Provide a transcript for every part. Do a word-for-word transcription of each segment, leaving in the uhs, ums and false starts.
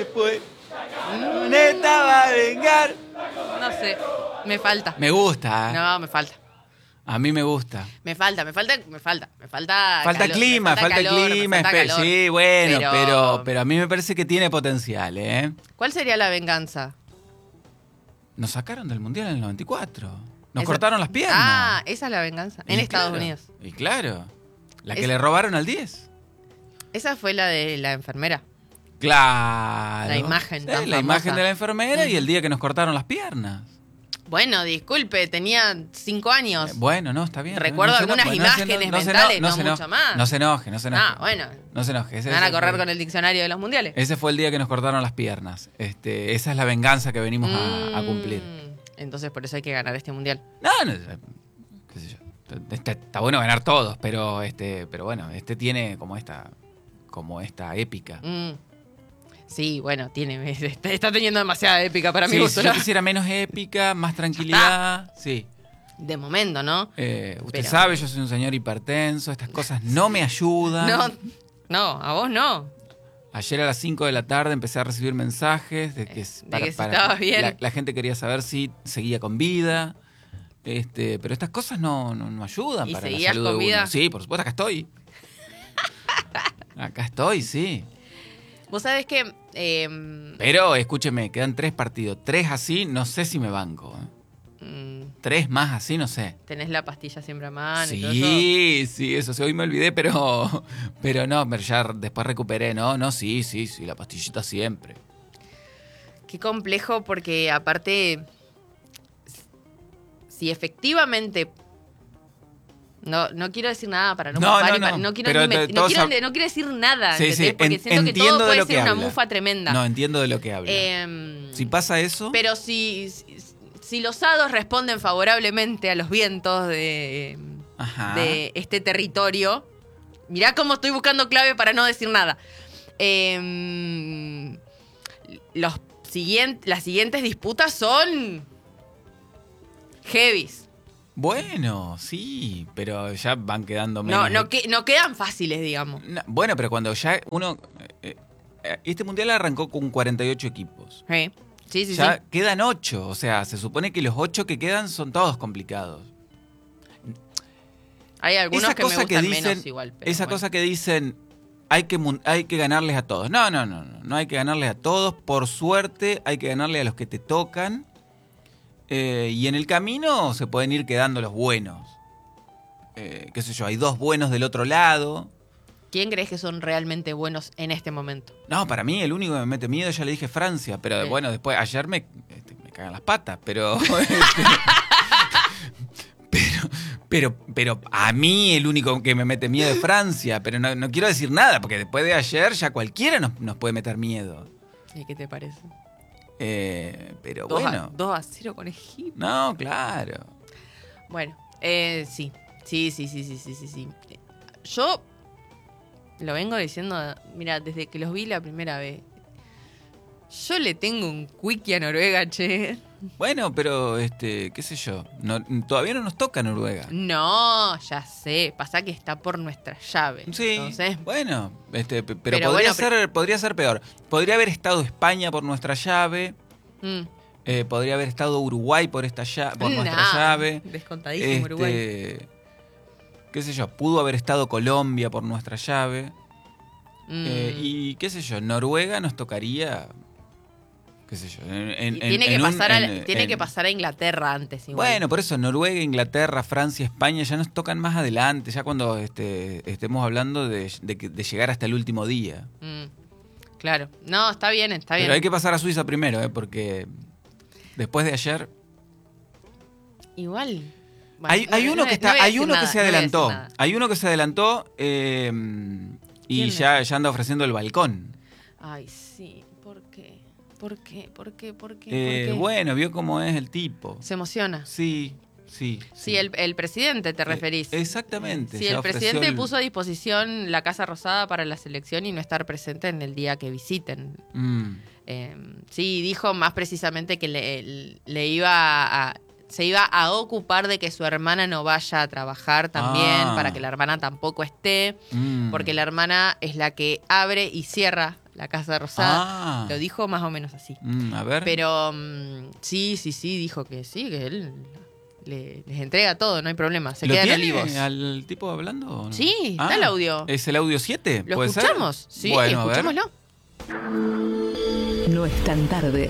después. Neta va a vengar. No sé, me falta. Me gusta, ¿eh? No, me falta. A mí me gusta. Me falta, me falta, me falta, me falta. Falta calor, clima, me falta, calor, clima. me falta espe- calor. Sí, bueno, pero... Pero- pero a mí me parece que tiene potencial, ¿eh? ¿Cuál sería la venganza? Nos sacaron del Mundial en el noventa y cuatro. Nos Esa- cortaron las piernas. Ah, esa es la venganza. En Y Estados claro, Unidos. Y claro. La que Es- le robaron al diez. Esa fue la de la enfermera. Claro. La imagen Sí, tan La famosa. imagen de la enfermera y el día que nos cortaron las piernas. Bueno, disculpe, tenía cinco años. Eh, Bueno, no, está bien. Recuerdo No se algunas enoje, no se imágenes eno- no se mentales, eno- no se mucho eno- más. No se enoje, no se enoje. Ah, bueno. No se enoje. Ese, Me van a ese correr fue- con el diccionario de los mundiales. Ese fue el día que nos cortaron las piernas. Este, esa es la venganza que venimos a, a cumplir. Mm, Entonces por eso hay que ganar este mundial. No, no, qué sé yo. Está, está bueno ganar todos, pero este, pero bueno, este tiene como esta, como esta épica. Mm. Sí, bueno, tiene, está, está teniendo demasiada épica para mi Sí, gusto. si yo ¿no? quisiera menos épica, más tranquilidad, sí. De momento, ¿no? Eh, usted Pero- sabe, yo soy un señor hipertenso, estas cosas no me ayudan. No, no, a vos no. Ayer a las cinco de la tarde empecé a recibir mensajes de que, Eh, de que si para, estabas bien. La, la gente quería saber si seguía con vida. Este, pero estas cosas no, no, no ayudan ¿Y para la seguías salud con de vida? uno. Sí, por supuesto, acá estoy. Acá estoy, sí. Vos sabés que... eh, Pero escúcheme, quedan tres partidos. Tres así, no sé si me banco. ¿eh? mm, Tres más así, no sé. tenés la pastilla siempre a mano y todo eso. Sí, sí, eso sí, hoy me olvidé, pero, pero no, pero ya después recuperé, ¿no? No, sí, sí, sí, la pastillita siempre. Qué complejo porque aparte, si efectivamente... No, no quiero decir nada para no No, mofar no, y para- no, no quiero, pero ni me- te- no todos quiero, sab- no quiero decir nada, Sí, ¿entendés? sí, Porque en- siento que entiendo todo de puede lo que ser una habla. mufa tremenda. No, entiendo de lo que habla. Em, Si pasa eso, Pero si, si, si los hados responden favorablemente a los vientos de, ajá. de este territorio, mirá cómo estoy buscando clave para no decir nada. Em, los siguientes, las siguientes disputas son heavies. Bueno, sí, pero ya van quedando menos. No, no, que, no quedan fáciles, digamos. No, bueno, pero cuando ya uno... eh, eh, este mundial arrancó con cuarenta y ocho equipos. Sí, sí, sí. Ya sí. quedan ocho, o sea, se supone que los ocho que quedan son todos complicados. Hay algunos esa que me cosa gustan que dicen, menos igual. Pero esa bueno. cosa que dicen, hay que, mun- hay que ganarles a todos. No, no, no, no, no hay que ganarles a todos. Por suerte, hay que ganarle a los que te tocan. Eh, y en el camino se pueden ir quedando los buenos. Eh, qué sé yo, hay dos buenos del otro lado. ¿Quién crees que son realmente buenos en este momento? No, para mí el único que me mete miedo, ya le dije Francia, pero Sí. bueno, después ayer me, este, me cagan las patas, pero, este, pero pero pero a mí el único que me mete miedo es Francia, pero no, no quiero decir nada, porque después de ayer ya cualquiera nos, nos puede meter miedo. ¿Y qué te parece? Eh, pero dos bueno, a, dos a cero con Egipto. no, claro. Bueno, eh, sí. Sí, sí, sí, sí, sí, sí, sí. Yo lo vengo diciendo, mira, desde que los vi la primera vez. Yo le tengo un quickie a Noruega, che. Bueno, pero este, qué sé yo, no, todavía no nos toca Noruega. No, ya sé. Pasa que está por nuestra llave. Sí, Entonces, bueno, este, p- pero, Pero podría, bueno, ser, podría ser peor. Podría haber estado España por nuestra llave, mm, eh, podría haber estado Uruguay por esta lla- por nuestra nah, llave. Descontadísimo Este, Uruguay. Qué sé yo, pudo haber estado Colombia por nuestra llave. Mm. Eh, y qué sé yo, Noruega nos tocaría, qué sé yo, en, en- Y tiene en que un- pasar a, en- tiene en- que pasar a Inglaterra antes igual. Bueno, por eso Noruega, Inglaterra, Francia, España ya nos tocan más adelante, ya cuando este, estemos hablando de, de que- de llegar hasta el último día. Mm, claro. No, está bien, está bien. Pero hay que pasar a Suiza primero, ¿eh? Porque después de ayer Igual. Bueno, hay, no- hay no uno voy- que no voy está, a hay decir uno que nada, se no voy a decir adelantó, nada. hay uno que se adelantó eh, y ¿Quién ya, ya anda ofreciendo el balcón. Ay, sí. ¿Por qué? ¿Por qué? ¿Por qué? ¿Por qué? Eh, ¿Por qué? bueno, vio cómo es el tipo. Se emociona. Sí, sí. Sí, el, el presidente te referís. Eh, exactamente. Sí, ya el ofreció presidente el- puso a disposición la Casa Rosada para la selección y no estar presente en el día que visiten. Mm. Eh, sí, dijo más precisamente que le, le iba a, se iba a ocupar de que su hermana no vaya a trabajar también, Ah. para que la hermana tampoco esté, Mm. porque la hermana es la que abre y cierra la Casa Rosada. Ah. Lo dijo más o menos así. Mm, a ver. Pero um, sí, sí, sí, dijo que sí, que él le, les entrega todo, no hay problema. Se ¿Lo quedan tiene olivos. al tipo hablando? ¿O no? Sí, está el audio. ¿Es el audio siete? ¿Lo ¿Puede ser? escuchamos? Sí, Bueno, a ver. escuchémoslo. No es tan tarde.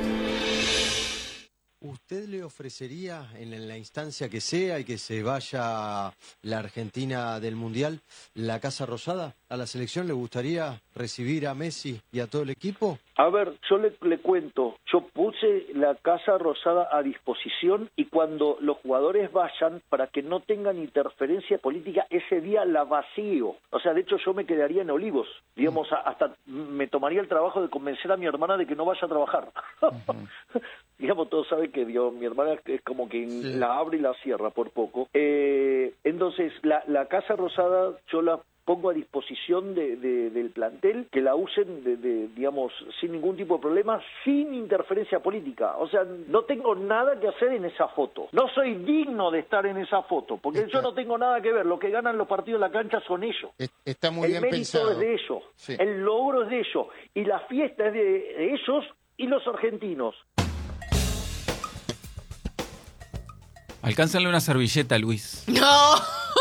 ¿Usted le ofrecería en la instancia que sea y que se vaya la Argentina del Mundial, la Casa Rosada? ¿A la selección le gustaría recibir a Messi y a todo el equipo? A ver, yo le, le cuento, yo puse la Casa Rosada a disposición y cuando los jugadores vayan, para que no tengan interferencia política, ese día la vacío. O sea, de hecho yo me quedaría en Olivos, digamos, a, hasta me tomaría el trabajo de convencer a mi hermana de que no vaya a trabajar. Uh-huh. Digamos, todos saben que Dios, mi hermana es como que sí. La abre y la cierra por poco. Eh, entonces, la, la Casa Rosada yo la pongo a disposición de, de, del plantel, que la usen, de, de, digamos, sin ningún tipo de problema, sin interferencia política. O sea, no tengo nada que hacer en esa foto. No soy digno de estar en esa foto, porque está. Yo no tengo nada que ver. Lo que ganan los partidos en la cancha son ellos. Está muy el bien mérito pensado. es de ellos. Sí. El logro es de ellos. Y la fiesta es de, de ellos y los argentinos. Alcánzale una servilleta, Luis. ¡No!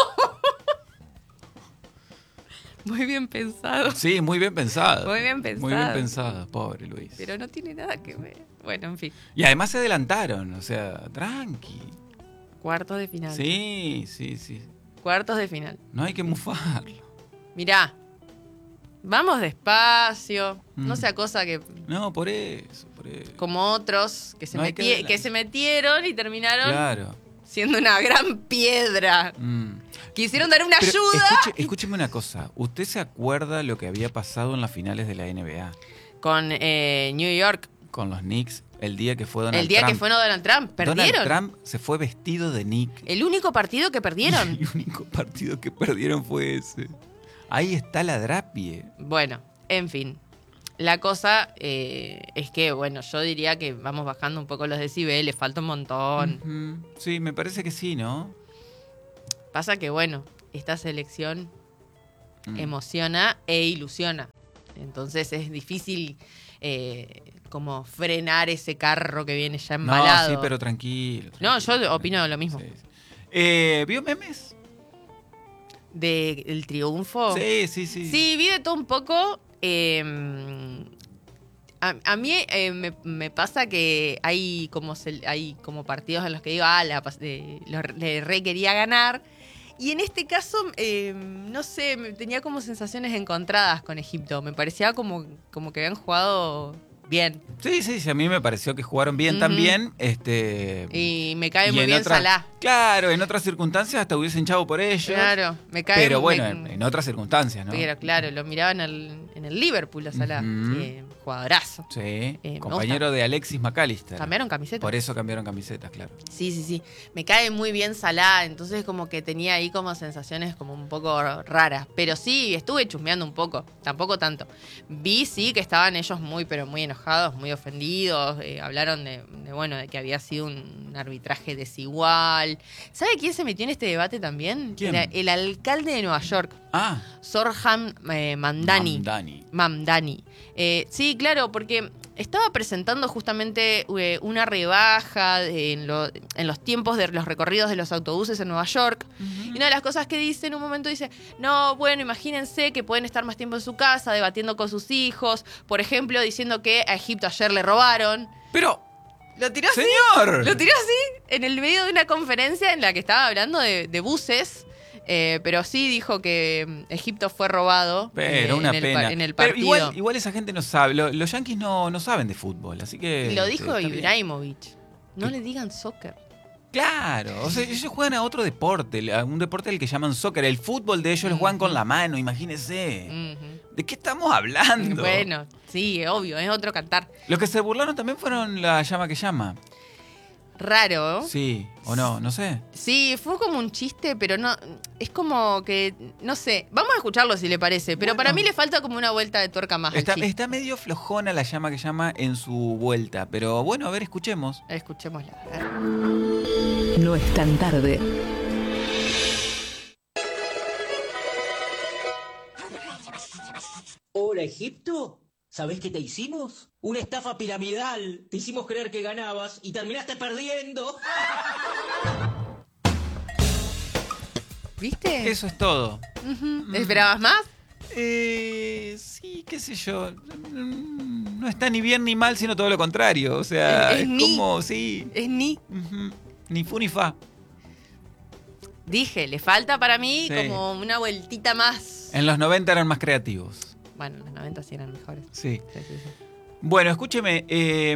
Muy bien pensado. Sí, muy bien pensado. Muy bien pensado. Muy bien pensado, pobre Luis. Pero no tiene nada que ver. Bueno, en fin. Y además se adelantaron, o sea, tranqui. Cuartos de final. Sí, sí, sí. Cuartos de final. No hay que mufarlo. Mirá, vamos despacio. Mm. No sea cosa que... No, por eso, por eso. Como otros que se, No hay meti- que que se metieron y terminaron Claro. siendo una gran piedra. Mm. Quisieron dar una Pero ayuda. Escuche, escúcheme una cosa. ¿Usted se acuerda lo que había pasado en las finales de la N B A? Con eh, New York. Con los Knicks, el día que fue Donald El día Trump. que fue Donald Trump. Perdieron. Donald Trump se fue vestido de Knick. El único partido que perdieron. El único partido que perdieron fue ese. Ahí está la drapie. Bueno, en fin. La cosa eh, es que, bueno, yo diría que vamos bajando un poco los decibeles, falta un montón. Uh-huh. Sí, me parece que sí, ¿no? Pasa que, bueno, esta selección Mm. emociona e ilusiona. Entonces es difícil eh, como frenar ese carro que viene ya embalado. No, sí, pero tranquilo. No, tranquilo, yo opino lo mismo. Sí, sí. Eh, ¿Vio memes? ¿De el triunfo? Sí, sí, sí. Sí, vi de todo un poco. Eh, a, a mí eh, me, me pasa que hay como se- hay como partidos en los que digo, ah, la, pas- eh, lo- le re quería ganar. Y en este caso, eh, no sé, me- tenía como sensaciones encontradas con Egipto. Me parecía como, como que habían jugado bien. Sí, sí, sí, a mí me pareció que jugaron bien Ujú. también. Este, Y me cae y muy en bien otras- Salah. Claro, en otras circunstancias hasta hubiesen hinchado por ellos. Claro, me cae Pero muy- bueno, me- en, en otras circunstancias, ¿no? Pero claro, lo miraba en el, en el Liverpool a Salah. Ujú. Eh, jugadorazo. Sí, Eh, me compañero de Alexis McAllister. Cambiaron camiseta. Por eso cambiaron camisetas, claro. Sí, sí, sí. Me cae muy bien Salah, entonces como que tenía ahí como sensaciones como un poco raras. Pero sí, estuve chusmeando un poco, tampoco tanto. Vi, sí, que estaban ellos muy, pero muy enojados, muy ofendidos. eh, hablaron de, de, bueno, de que había sido un arbitraje desigual. ¿Sabe quién se metió en este debate también? ¿Quién? El, el alcalde de Nueva York, Ah, Sorham eh, Mamdani. Mamdani. Mamdani. Eh, sí, claro, porque estaba presentando justamente eh, una rebaja en, lo- en los tiempos de los recorridos de los autobuses en Nueva York. Y una de las cosas que dice en un momento dice, no, bueno, imagínense que pueden estar más tiempo en su casa debatiendo con sus hijos. Por ejemplo, diciendo que a Egipto ayer le robaron. Pero, Lo tiró así. señor. Lo tiró así en el medio de una conferencia en la que estaba hablando de, de buses. Eh, pero sí dijo que mm, Egipto fue robado Pero eh, una en, el, pena. pa- en el Pero partido. igual, igual esa gente no sabe. Lo- los yanquis no, no saben de fútbol, así que. Y lo este, dijo está bien. Ibrahimovic. No ¿Qué? le digan soccer. Claro, o sea, ellos juegan a otro deporte, a un deporte al que llaman soccer. El fútbol de ellos lo juegan con la mano, imagínese. Ujú. ¿De qué estamos hablando? Bueno, sí, obvio, es otro cantar. Los que se burlaron también fueron la llama que llama. Raro. Sí, o no, no sé. Sí, fue como un chiste, pero no. Es como que. No sé. Vamos a escucharlo si le parece. Pero Bueno. para mí le falta como una vuelta de tuerca más. al Está, chiste. está medio flojona la llama que llama en su vuelta, pero bueno, a ver, escuchemos. Escuchémosla. A ver. No es tan tarde. Hola, Egipto. ¿Sabés qué te hicimos? Una estafa piramidal. Te hicimos creer que ganabas y terminaste perdiendo. ¿Viste? Eso es todo. Uh-huh. ¿Esperabas más? Eh, sí, qué sé yo. No está ni bien ni mal, sino todo lo contrario. O sea, es, es, es ni, como, sí. Es ni. Uh-huh. Ni fu ni fa. Dije, le falta para mí sí. como una vueltita más. En los noventa eran más creativos. Bueno, en los noventa sí eran mejores. Sí. sí, sí, sí. Bueno, escúcheme. Eh,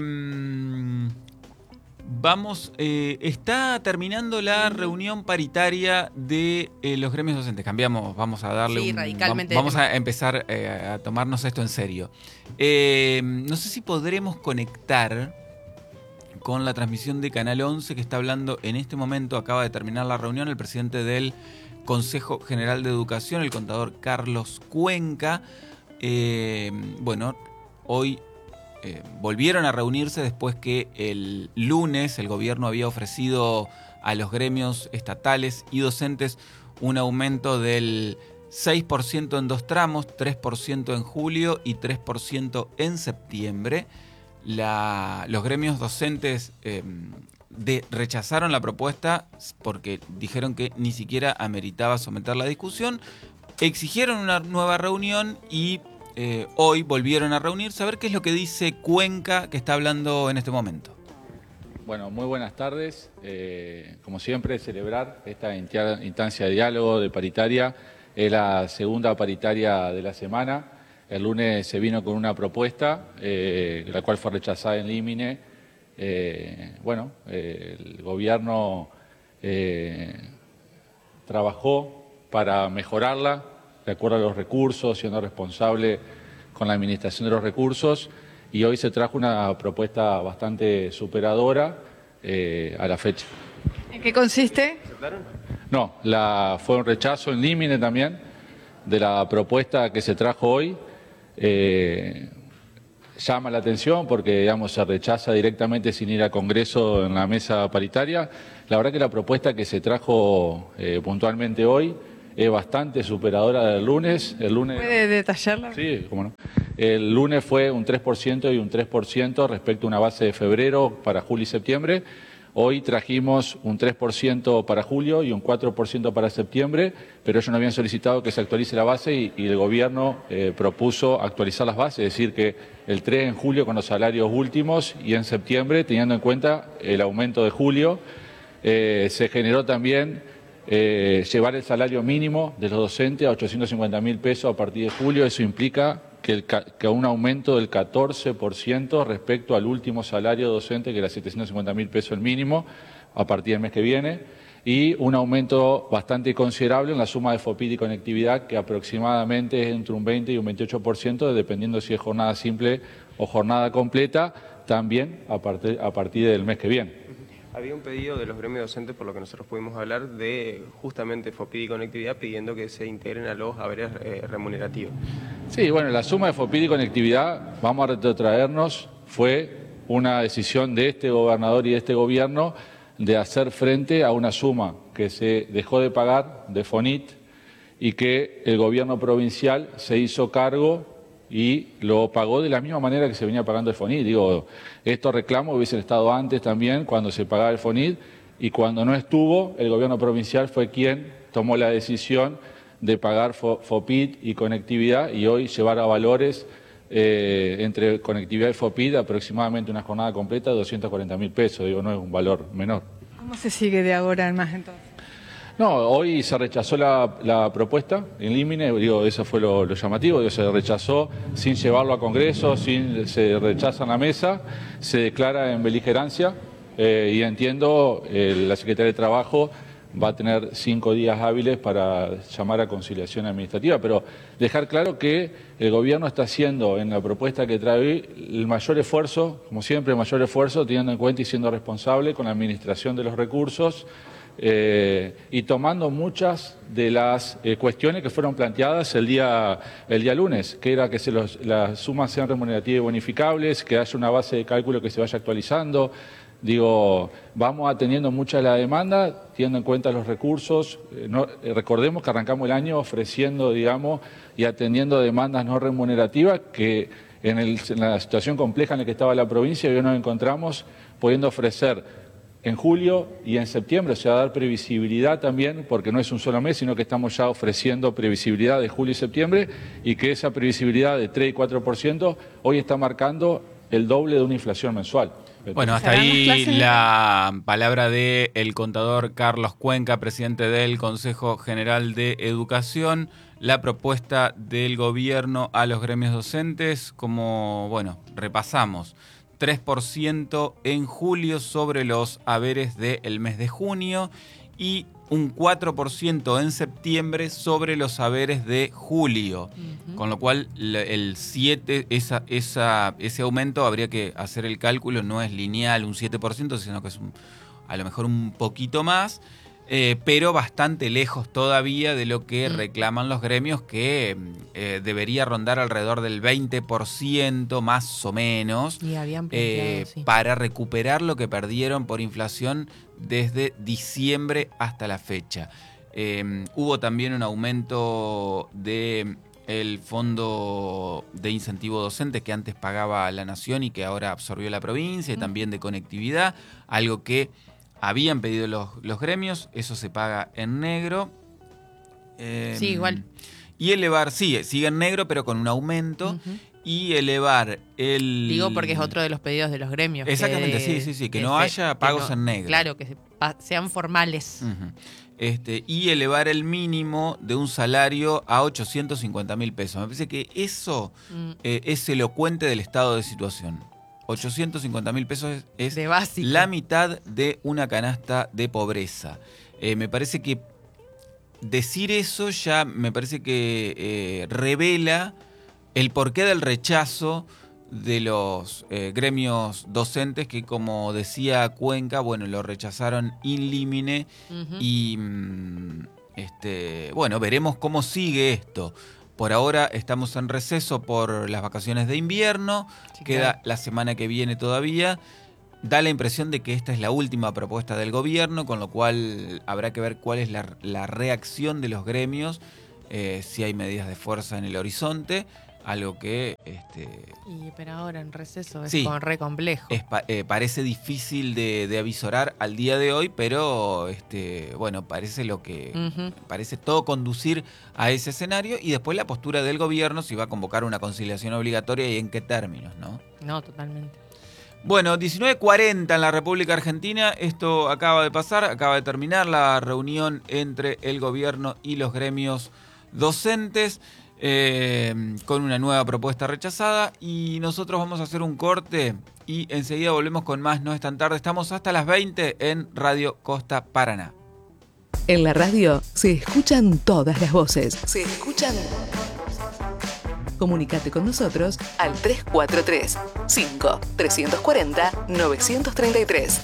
vamos, eh, está terminando la reunión paritaria de eh, los gremios docentes. Cambiamos, vamos a darle sí, un... radicalmente. Vamos a empezar eh, a tomarnos esto en serio. Eh, no sé si podremos conectar con la transmisión de Canal once que está hablando en este momento. Acaba de terminar la reunión el presidente del Consejo General de Educación, el contador Carlos Cuenca. Eh, bueno, hoy eh, volvieron a reunirse después que el lunes el gobierno había ofrecido a los gremios estatales y docentes un aumento del seis por ciento en dos tramos, tres por ciento en julio y tres por ciento en septiembre. La, los gremios docentes eh, de, rechazaron la propuesta porque dijeron que ni siquiera ameritaba someterla a discusión, exigieron una nueva reunión y eh, hoy volvieron a reunirse a ver qué es lo que dice Cuenca, que está hablando en este momento. Bueno, muy buenas tardes. Eh, como siempre, celebrar esta instancia de diálogo de paritaria. Es la segunda paritaria de la semana. El lunes se vino con una propuesta, eh, la cual fue rechazada en límine. Eh, bueno, eh, el gobierno eh, trabajó para mejorarla, de acuerdo a los recursos, siendo responsable con la administración de los recursos, y hoy se trajo una propuesta bastante superadora eh, a la fecha. ¿En qué consiste? No, la, fue un rechazo en límine también de la propuesta que se trajo hoy. Eh, llama la atención porque, digamos, se rechaza directamente sin ir a Congreso en la mesa paritaria. La verdad que la propuesta que se trajo eh, puntualmente hoy es bastante superadora del lunes. El lunes ¿Puede detallarla? Sí, cómo no. El lunes fue un tres por ciento y un tres por ciento respecto a una base de febrero para julio y septiembre. Hoy trajimos un tres por ciento para julio y un cuatro por ciento para septiembre, pero ellos no habían solicitado que se actualice la base y, y el gobierno eh, propuso actualizar las bases, es decir, que el tres en julio con los salarios últimos y en septiembre, teniendo en cuenta el aumento de julio, eh, se generó también eh, llevar el salario mínimo de los docentes a ochocientos cincuenta mil pesos a partir de julio. Eso implica que, el, que un aumento del catorce por ciento respecto al último salario docente, que era setecientos cincuenta mil pesos el mínimo, a partir del mes que viene, y un aumento bastante considerable en la suma de FOPID y conectividad, que aproximadamente es entre un veinte y un veintiocho por ciento, dependiendo si es jornada simple o jornada completa, también a partir, a partir del mes que viene. Había un pedido de los gremios docentes, por lo que nosotros pudimos hablar, de justamente FOPID y conectividad pidiendo que se integren a los haberes eh, remunerativos. Sí, bueno, la suma de FOPID y conectividad, vamos a retrotraernos, fue una decisión de este gobernador y de este gobierno de hacer frente a una suma que se dejó de pagar de FONIT y que el gobierno provincial se hizo cargo y lo pagó de la misma manera que se venía pagando el FONIT. Digo, estos reclamos hubiesen estado antes también, cuando se pagaba el FONIT, y cuando no estuvo, el gobierno provincial fue quien tomó la decisión de pagar FOPID y conectividad y hoy llevar a valores eh, entre conectividad y FOPID aproximadamente una jornada completa de doscientos cuarenta mil pesos. Digo, no es un valor menor. ¿Cómo se sigue de ahora en más entonces? No, hoy se rechazó la, la propuesta en límine, digo, eso fue lo, lo llamativo, digo, se rechazó sin llevarlo a Congreso, sin, se rechaza en la mesa, se declara en beligerancia eh, y entiendo eh, la Secretaría de Trabajo va a tener cinco días hábiles para llamar a conciliación administrativa, pero dejar claro que el gobierno está haciendo en la propuesta que trae hoy el mayor esfuerzo, como siempre, el mayor esfuerzo, teniendo en cuenta y siendo responsable con la administración de los recursos, Eh, y tomando muchas de las eh, cuestiones que fueron planteadas el día, el día lunes, que era que se los, las sumas sean remunerativas y bonificables, que haya una base de cálculo que se vaya actualizando. Digo, vamos atendiendo mucha de la demanda, teniendo en cuenta los recursos. Eh, no, eh, recordemos que arrancamos el año ofreciendo, digamos, y atendiendo demandas no remunerativas que en, el, en la situación compleja en la que estaba la provincia, y hoy nos encontramos pudiendo ofrecer en julio y en septiembre, o sea, dar previsibilidad también, porque no es un solo mes, sino que estamos ya ofreciendo previsibilidad de julio y septiembre, y que esa previsibilidad de tres y cuatro por ciento hoy está marcando el doble de una inflación mensual. Bueno, hasta ahí la palabra del contador Carlos Cuenca, presidente del Consejo General de Educación. La propuesta del gobierno a los gremios docentes, como, bueno, repasamos, tres por ciento en julio sobre los haberes del mes de junio y un cuatro por ciento en septiembre sobre los haberes de julio. Uh-huh. Con lo cual, el siete, esa, esa, ese aumento habría que hacer el cálculo, no es lineal un siete por ciento, sino que es un, a lo mejor un poquito más. Eh, pero bastante lejos todavía de lo que reclaman los gremios, que eh, debería rondar alrededor del veinte por ciento más o menos, y habían planteado, eh, sí. para recuperar lo que perdieron por inflación desde diciembre hasta la fecha. Eh, hubo también un aumento de el fondo de incentivo docente que antes pagaba la Nación y que ahora absorbió la provincia, y también de conectividad, algo que habían pedido los, los gremios, eso se paga en negro. Eh, sí, igual. Y elevar, sí, sigue en negro, pero con un aumento. Uh-huh. Y elevar el... Digo porque es otro de los pedidos de los gremios. Exactamente, que, sí, sí, sí, que, que no se, haya pagos no, en negro. Claro, que se, pa, sean formales. Uh-huh. Este, y elevar el mínimo de un salario a ochocientos cincuenta mil pesos. Me parece que eso mm. eh, es elocuente del estado de situación. ochocientos cincuenta mil pesos es, es la mitad de una canasta de pobreza. Eh, me parece que decir eso ya me parece que eh, revela el porqué del rechazo de los eh, gremios docentes, que, como decía Cuenca, bueno, lo rechazaron in limine. Uh-huh. Y mm, este, bueno, veremos cómo sigue esto. Por ahora estamos en receso por las vacaciones de invierno, sí, queda claro. la semana que viene todavía. Da la impresión de que esta es la última propuesta del gobierno, con lo cual habrá que ver cuál es la, la reacción de los gremios, eh, si hay medidas de fuerza en el horizonte, algo que... Este, y pero ahora en receso es sí, como re complejo. Es, eh, parece difícil de, de avisorar al día de hoy, pero este, bueno, parece lo que uh-huh. parece todo conducir a ese escenario, y después la postura del gobierno, si va a convocar una conciliación obligatoria y en qué términos, ¿no? No, totalmente. Bueno, diecinueve cuarenta en la República Argentina, esto acaba de pasar, acaba de terminar la reunión entre el gobierno y los gremios docentes. Eh, con una nueva propuesta rechazada, y nosotros vamos a hacer un corte y enseguida volvemos con más. No es tan tarde, estamos hasta las veinte en Radio Costa Paraná. En la radio se escuchan todas las voces. Se escuchan. Comunicate con nosotros al tres cuatro tres, cinco, tres cuatro cero, nueve tres tres.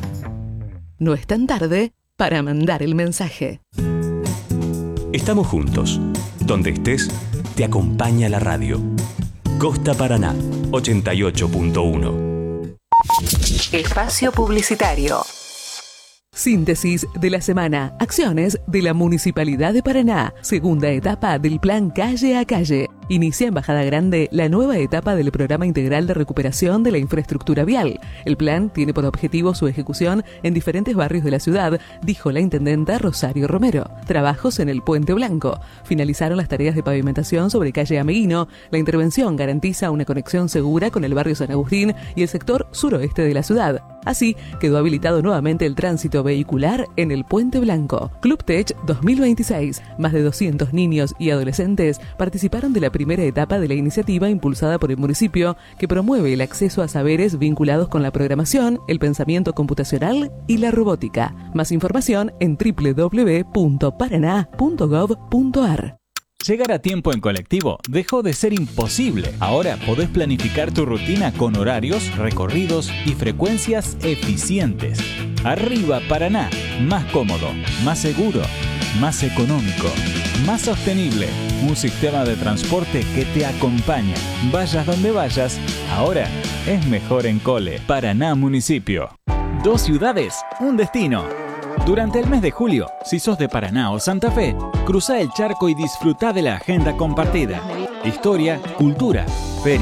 No es tan tarde para mandar el mensaje. Estamos juntos. Donde estés, te acompaña la radio. Costa Paraná, ochenta y ocho punto uno. Espacio publicitario. Síntesis de la semana. Acciones de la Municipalidad de Paraná. Segunda etapa del Plan Calle a Calle. Inicia en Bajada Grande la nueva etapa del Programa Integral de Recuperación de la Infraestructura Vial. El plan tiene por objetivo su ejecución en diferentes barrios de la ciudad, dijo la intendenta Rosario Romero. Trabajos en el Puente Blanco. Finalizaron las tareas de pavimentación sobre calle Ameguino. La intervención garantiza una conexión segura con el barrio San Agustín y el sector suroeste de la ciudad. Así quedó habilitado nuevamente el tránsito vehicular en el Puente Blanco. Club Tech dos mil veintiséis. Más de doscientos niños y adolescentes participaron de la primera etapa de la iniciativa impulsada por el municipio, que promueve el acceso a saberes vinculados con la programación, el pensamiento computacional y la robótica. Más información en doble u doble u doble u punto paraná punto gov punto ar. Llegar a tiempo en colectivo dejó de ser imposible. Ahora podés planificar tu rutina con horarios, recorridos y frecuencias eficientes. Arriba Paraná, más cómodo, más seguro, más económico, más sostenible. Un sistema de transporte que te acompaña. Vayas donde vayas, ahora es mejor en Cole. Paraná Municipio. Dos ciudades, un destino. Durante el mes de julio, si sos de Paraná o Santa Fe, cruzá el charco y disfrutá de la agenda compartida. Historia, cultura, ferias,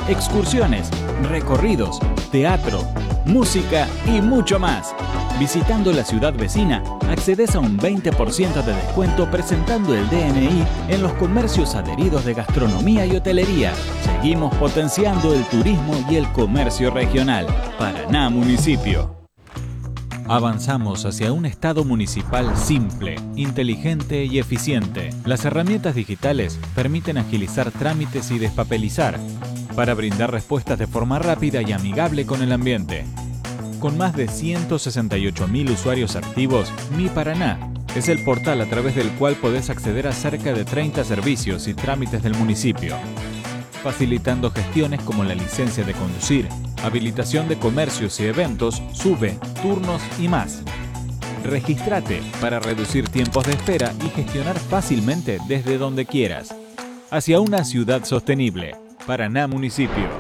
excursiones, recorridos, teatro, música y mucho más. Visitando la ciudad vecina, accedes a un veinte por ciento de descuento presentando el D N I en los comercios adheridos de gastronomía y hotelería. Seguimos potenciando el turismo y el comercio regional. Paraná Municipio. Avanzamos hacia un Estado municipal simple, inteligente y eficiente. Las herramientas digitales permiten agilizar trámites y despapelizar para brindar respuestas de forma rápida y amigable con el ambiente. Con más de ciento sesenta y ocho mil usuarios activos, Mi Paraná es el portal a través del cual podés acceder a cerca de treinta servicios y trámites del municipio, facilitando gestiones como la licencia de conducir, habilitación de comercios y eventos, SUBE, turnos y más. Regístrate para reducir tiempos de espera y gestionar fácilmente desde donde quieras. Hacia una ciudad sostenible. Paraná Municipio.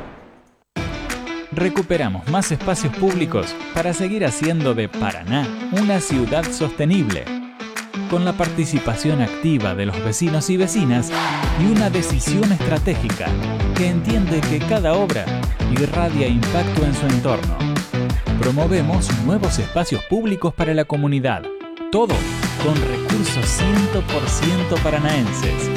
Recuperamos más espacios públicos para seguir haciendo de Paraná una ciudad sostenible, con la participación activa de los vecinos y vecinas y una decisión estratégica que entiende que cada obra irradia impacto en su entorno. Promovemos nuevos espacios públicos para la comunidad, todo con recursos cien por ciento paranaenses.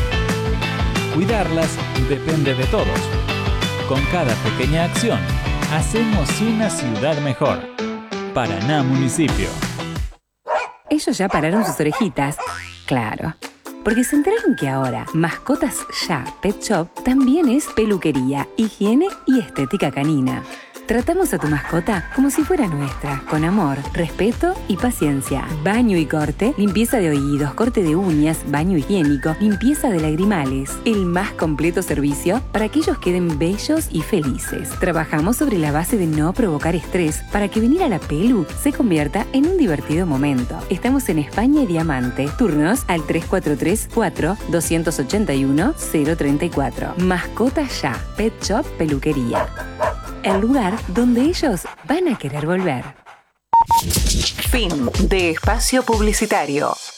Cuidarlas depende de todos. Con cada pequeña acción, hacemos una ciudad mejor. Paraná Municipio. Ellos ya pararon sus orejitas. Claro. Porque se enteraron que ahora Mascotas Ya Pet Shop también es peluquería, higiene y estética canina. Tratamos a tu mascota como si fuera nuestra, con amor, respeto y paciencia. Baño y corte, limpieza de oídos, corte de uñas, baño higiénico, limpieza de lagrimales. El más completo servicio para que ellos queden bellos y felices. Trabajamos sobre la base de no provocar estrés para que venir a la pelu se convierta en un divertido momento. Estamos en España y Diamante. Turnos al tres cuatro tres, cuatro, dos ocho uno, cero tres cuatro. Mascotas Ya Pet Shop Peluquería. El lugar donde ellos van a querer volver. Fin de espacio publicitario.